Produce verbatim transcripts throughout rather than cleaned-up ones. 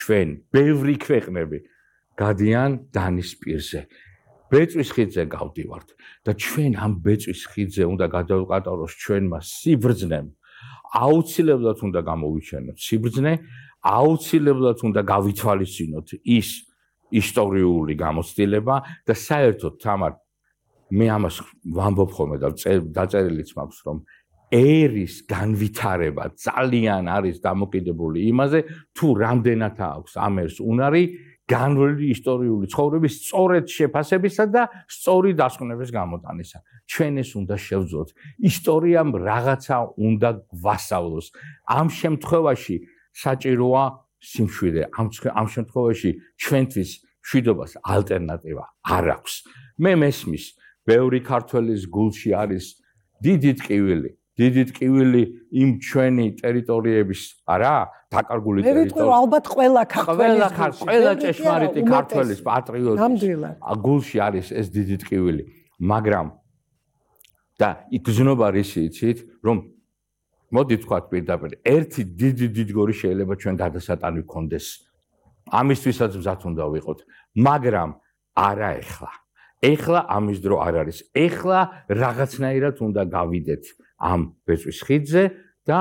ჩვენ ბევრი ქვეყნები გადიან დანის პირზე. ბეწვის ხიდზე გავდივართ და ჩვენ ამ ბეწვის ხიდზე უნდა გადავყატაროს ჩვენმა სიბრძნემ. აუცილებლად უნდა გამოვიჩენოთ სიბრძნე, აუცილებლად უნდა გავითვალისწინოთ ის ისტორიული გამოცდილება და საერთოდ თამარ მე ამას ვამბობ ხოლმე და დაწერილიც მაქვს რომ ერის განვითარება ძალიან არის დამოკიდებული იმაზე თუ რამდენად აქვს ამ ერს უნარი განვლილი ისტორიული ცხოვრების სწორედ შეფასებისა და სწორი დასკვნების გამოტანისა. ჩვენ ეს უნდა შევძოთ. ისტორიამ რაღაცა უნდა გვასწავლოს. ამ შემთხვევაში საჭიროა სიმშვიდე. ამ შემთხვევაში ჩვენთვის მშვიდობას ალტერნატივა არ აქვს. მე მესმის, ბევრი ქართველის გულში არის დიდი ტკივილი. დიდი ტკივილი იმ ჩვენი ტერიტორიების არა დაკარგული ტერიტორია. ალბათ ყველა ქართველის ყველა ჭეშმარიტი ქართველის პატრიოტის გულში არის ეს დიდი ტკივილი. მაგრამ და იგზნობა რისი იცით, რომ მოდი თქვათ პირდაპირ, ერთი დიდი დიდგორი შეიძლება ჩვენ გადასატანი გქონდეს. ამისთვისაც მზად უნდა ვიყოთ, მაგრამ არა ეხლა. ეხლა ამის დრო არ არის. ეხლა რაღაცნაირად უნდა გავიდეთ ამ ბეწვის ხიდზე და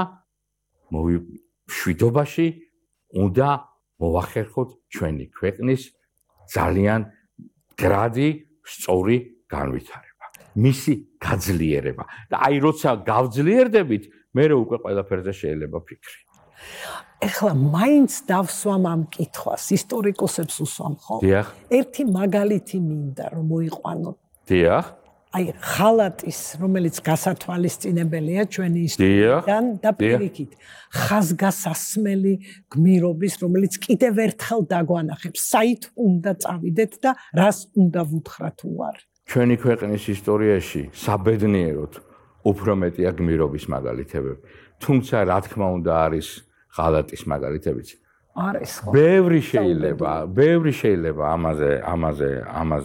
მშვიდობაში უნდა მოვახერხოთ ჩვენი ქვეყნის ძალიან გრადი სწორი განვითარება, მისი გაძლიერება და აი როცა გავძლიერდებით, მე უკვე ყველაფერზე შეიძლება ფიქრი. ეხლა მაინც დავსვამ ამ კითხვას, ისტორიკოსებს უსვამ ხო? დიახ. ერთი მაგალითი მინდა რომ მოიყვანოთ. დიახ. აი ხალატის, რომელიც გასათვალისწინებელია ჩვენი ისტორიიდან და პირიქით, ხაზგასასმელი გმირობის, რომელიც კიდევ ერთხელ დაგვანახებს, საით უნდა წავიდეთ და რას უნდა ვუთხრათ უარ. ჩვენი ქვეყნის ისტორიაში საბედნიეროდ უფრო მეტია გმირობის მაგალითებები. თუმცა რა თქმა უნდა არის ხალატის მაგალითებიც. არის ხო? ბევრი შეიძლება, ბევრი შეიძლება ამაზე, ამაზე, ამაზე